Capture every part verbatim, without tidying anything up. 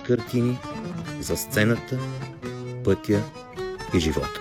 картини за сцената, пътя и живота.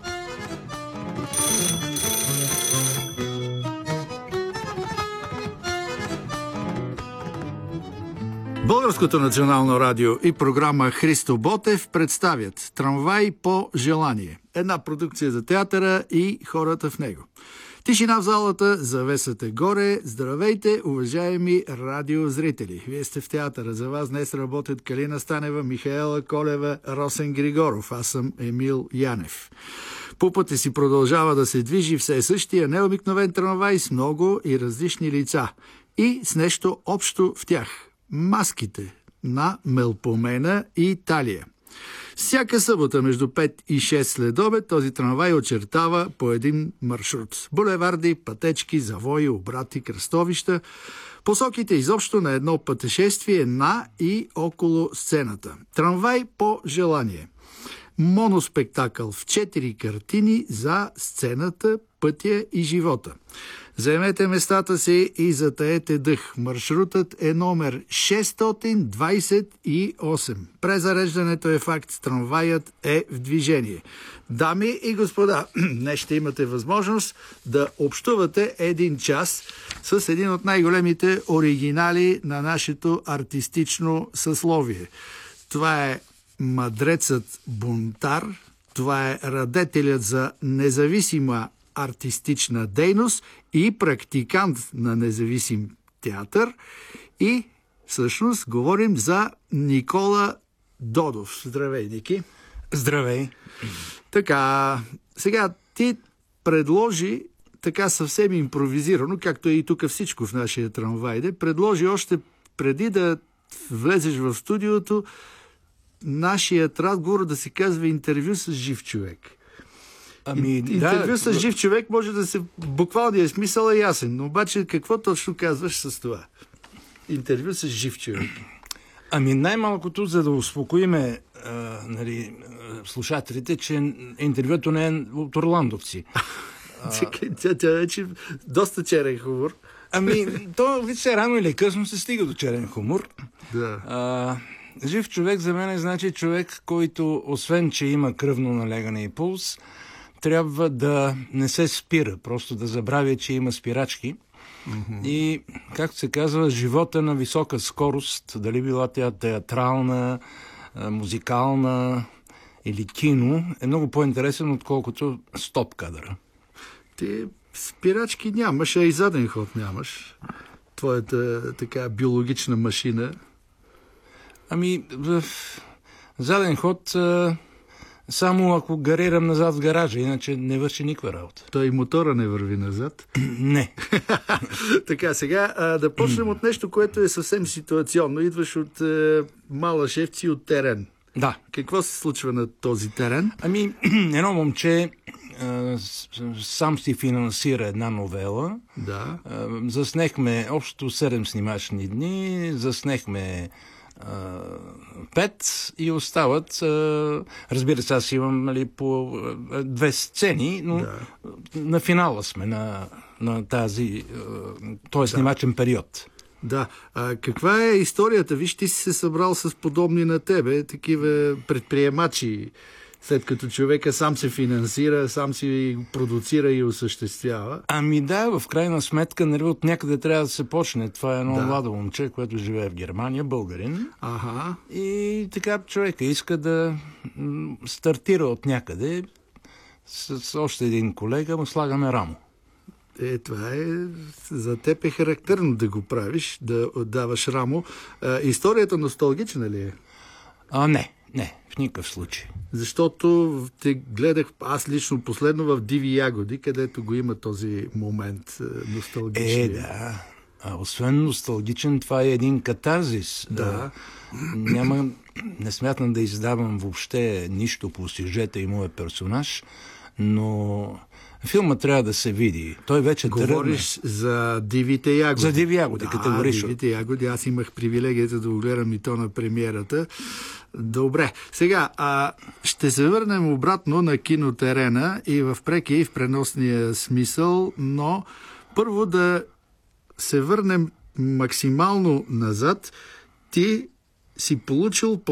Българското национално радио и програма Христо Ботев представят "Трамвай по желание", една продукция за театъра и хората в него. Тишина в залата, завесата горе. Здравейте, уважаеми радиозрители! Вие сте в театъра. За вас днес работят Калина Станева, Михаела Колева, Росен Григоров. Аз съм Емил Янев. По пътя си продължава да се движи все същия необикновен трамвай с много и различни лица. И с нещо общо в тях – маските на Мелпомена и Италия. Всяка събота между пет и шест следобед този трамвай очертава по един маршрут. Булеварди, пътечки, завои, обрати, кръстовища. Посоките изобщо на едно пътешествие на и около сцената. Трамвай по желание. Моноспектакъл в четири картини за сцената, пътя и живота. Заемете местата си и затаете дъх. Маршрутът е номер шестстотин двадесет и осем. Презареждането е факт. Трамваят е в движение. Дами и господа, днес ще имате възможност да общувате един час с един от най-големите оригинали на нашето артистично съсловие. Това е мадрецът бунтар, това е радетелят за независима артистична дейност и практикант на независим театър. И всъщност говорим за Никола Додов. Здравей, Ники! Здравей! Така, сега ти предложи така съвсем импровизирано, както е и тук всичко в нашия трамвай, предложи още преди да влезеш в студиото нашият разговор да се казва интервю с жив човек. Ами, Интервю да, с жив човек може да се... Буквалният смисъл е ясен, но обаче какво точно казваш с това? Интервю с жив човек. Ами най-малкото, за да успокоиме а, нали, слушателите, че интервюто не е от орландовци. Тя, тя вече доста черен хумор. Ами, то вижте, рано или късно се стига до черен хумор. Да. А, жив човек за мен е значи човек, който освен, че има кръвно налягане и пулс, трябва да не се спира, просто да забравя, че има спирачки. Mm-hmm. И, както се казва, живота на висока скорост, дали била тя театрална, музикална или кино, е много по-интересен, отколкото стоп кадъра. Ти спирачки нямаш, а и заден ход нямаш. Твоята така биологична машина. Ами, в заден ход само ако гарирам назад в гаража, иначе не върши никаква работа. Той и мотора не върви назад. Не. Така, сега а, да почнем от нещо, което е съвсем ситуационно. Идваш от е, Малашевци, от терен. Да. Какво се случва на този терен? Ами, едно момче а, сам си финансира една новела. Да. А, заснехме общо седем снимачни дни, заснехме пет и остават, разбира се, аз имам нали, по две сцени, но да. На финала сме на, на тази този да. Снимачен период. Да. А каква е историята? Виж, ти си се събрал с подобни на тебе, такива предприемачи, след като човека сам се финансира, сам си продуцира и осъществява. Ами да, в крайна сметка, нали, от някъде трябва да се почне. Това е едно да. младо момче, което живее в Германия, българин. Ага. И така човека иска да стартира от някъде. С, с още един колега му слагаме рамо. Е, това е... За теб е характерно да го правиш, да отдаваш рамо. А, историята носталгична ли е? А, не, не, в никакъв случай. Защото те гледах, аз лично последно в Диви ягоди, където го има този момент носталгичен. Е, да. А освен носталгичен, това е един катарзис. Да. А, няма, не смятам да издавам въобще нищо по сюжета и моя персонаж, но филма трябва да се види. Той вече говориш тръгне. За Дивите ягоди. За Диви ягоди, да, категорично. Дивите ягоди. Аз имах привилегията да го гледам и то на премиерата. Добре. Сега, а, ще се върнем обратно на кинотерена и в прекия и в преносния смисъл, но първо да се върнем максимално назад. Ти си получил